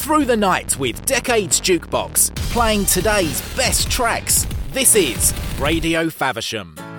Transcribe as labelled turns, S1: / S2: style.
S1: through the night with Decades Jukebox, playing today's best tracks. This is Radio Faversham.